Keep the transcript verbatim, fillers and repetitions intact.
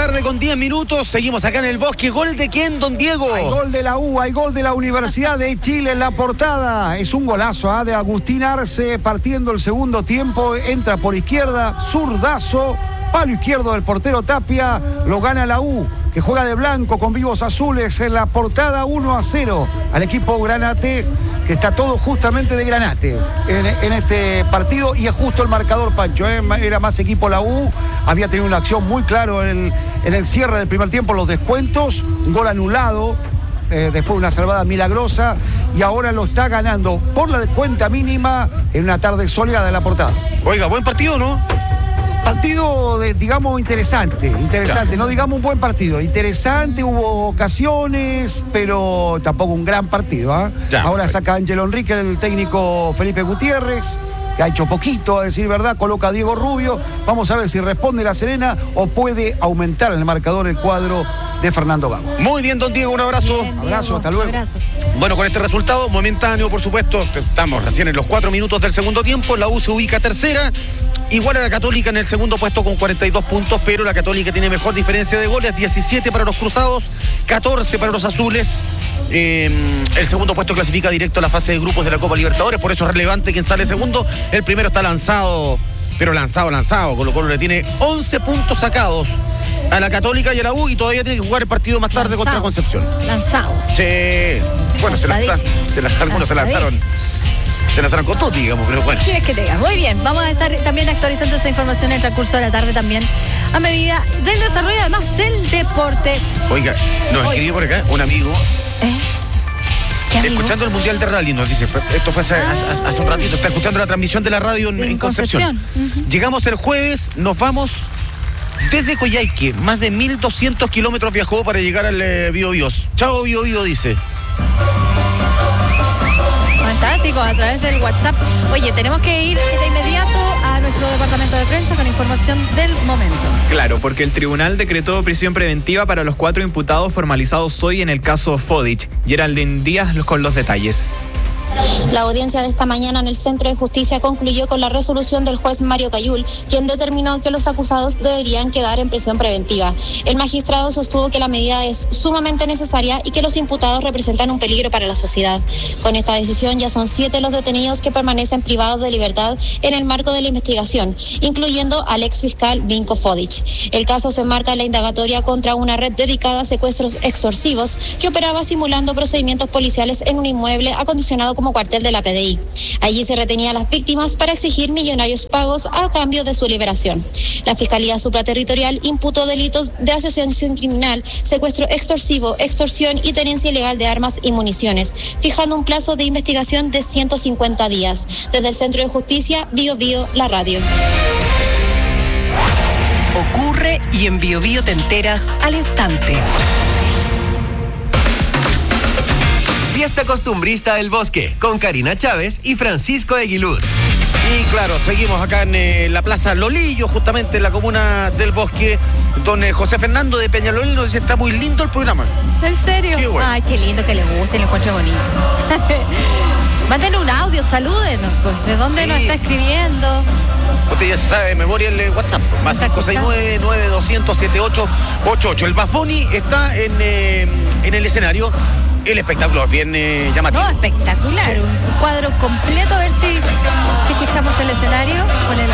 tarde con diez minutos. Seguimos acá en el Bosque. ¿Gol de quién, don Diego? Hay gol de la U, hay gol de la Universidad de Chile en la portada. Es un golazo ¿eh? de Agustín Arce partiendo el segundo tiempo. Entra por izquierda, zurdazo, palo izquierdo del portero Tapia. Lo gana la U, que juega de blanco con vivos azules en la portada. Uno a cero al equipo Granate, que está todo justamente de Granate en, en este partido, y es justo el marcador, Pancho, ¿eh? Era más equipo la U, había tenido una acción muy clara en, en el cierre del primer tiempo, los descuentos, un gol anulado, eh, después una salvada milagrosa, y ahora lo está ganando por la cuenta mínima en una tarde soleada en la portada. Oiga, buen partido, ¿no? Partido, de, digamos, interesante, interesante, ya. No digamos un buen partido, interesante, hubo ocasiones, pero tampoco un gran partido. ¿eh? Ya, Ahora pues. saca Ángelo Enrique, el técnico Felipe Gutiérrez, que ha hecho poquito, a decir verdad, coloca a Diego Rubio. Vamos a ver si responde La Serena o puede aumentar en el marcador el cuadro de Fernando Gago. Muy bien, don Diego, un abrazo. Bien, abrazo, Diego. Hasta luego. Abrazos. Bueno, con este resultado momentáneo, por supuesto, estamos recién en los cuatro minutos del segundo tiempo. La U se ubica tercera, igual a la Católica en el segundo puesto con cuarenta y dos puntos, pero la Católica tiene mejor diferencia de goles, diecisiete para los cruzados, catorce para los azules. Eh, el segundo puesto clasifica directo a la fase de grupos de la Copa Libertadores, por eso es relevante quien sale segundo. El primero está lanzado, pero lanzado, lanzado. Colo-Colo le tiene once puntos sacados a la Católica y a la U, y todavía tiene que jugar el partido más tarde contra Concepción. Lanzados. Sí. Bueno, se lanzaron, se lanzaron, algunos se lanzaron. Se lanzaron con todo, digamos, pero bueno. ¿Quieres que te diga? Muy bien, vamos a estar también actualizando esa información en el transcurso de la tarde también, a medida del desarrollo, además del deporte. Oiga, nos Oiga. escribió por acá un amigo. ¿Eh? ¿Qué amigo? Escuchando el Mundial de Rally, nos dice, esto fue hace, ah. hace un ratito, está escuchando la transmisión de la radio en, en Concepción. Concepción. Uh-huh. Llegamos el jueves, nos vamos desde Coyhaique, más de mil doscientos kilómetros viajó para llegar al eh, Bio Bio. Chao Bio Bio, dice. Fantástico, a través del WhatsApp. Oye, tenemos que ir de inmediato a nuestro departamento de prensa con información del momento. Claro, porque el tribunal decretó prisión preventiva para los cuatro imputados formalizados hoy en el caso Fodich. Geraldine Díaz con los detalles. La audiencia de esta mañana en el Centro de Justicia concluyó con la resolución del juez Mario Cayul, quien determinó que los acusados deberían quedar en prisión preventiva. El magistrado sostuvo que la medida es sumamente necesaria y que los imputados representan un peligro para la sociedad. Con esta decisión ya son siete los detenidos que permanecen privados de libertad en el marco de la investigación, incluyendo al ex fiscal Vinko Fodich. El caso se enmarca en la indagatoria contra una red dedicada a secuestros extorsivos que operaba simulando procedimientos policiales en un inmueble acondicionado como cuartel de la P D I. Allí se retenía a las víctimas para exigir millonarios pagos a cambio de su liberación. La Fiscalía Supraterritorial imputó delitos de asociación criminal, secuestro extorsivo, extorsión y tenencia ilegal de armas y municiones, fijando un plazo de investigación de ciento cincuenta días. Desde el Centro de Justicia, Bio Bio, la radio. Ocurre y en Bio Bio te enteras al instante. Fiesta costumbrista del Bosque, con Karina Chávez y Francisco Eguiluz. Y claro, seguimos acá en eh, la Plaza Lolillo, justamente en la comuna del Bosque. Don eh, José Fernando de Peñalolén nos dice, está muy lindo el programa. ¿En serio? Qué bueno. Ay, qué lindo, que le guste, lo encuentro bonito. Manden un audio, salúdenos, pues. ¿De dónde sí. nos está escribiendo? Usted ya se sabe de memoria el WhatsApp, más cinco seis nueve, nueve dos cero cero, siete ocho ocho ocho. El Bafoni está en, eh, en el escenario. El espectáculo es bien eh, llamativo. No, espectacular. Sí. Un cuadro completo. A ver si, si escuchamos el escenario con el